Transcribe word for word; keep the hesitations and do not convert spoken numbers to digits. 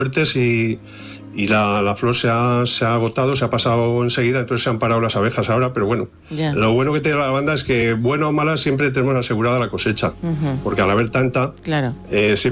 fuertes y, y la, la flor se ha, se ha agotado, se ha pasado enseguida, entonces se han parado las abejas ahora, pero bueno, Ya. lo bueno que tiene la lavanda es que, bueno o mala, siempre tenemos asegurada la cosecha, Ujú. porque al haber tanta, Claro. eh, siempre